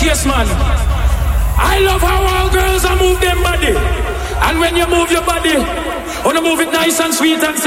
case, man. I love how all girls are move them body. And when you move your body, wanna move it nice and sweet and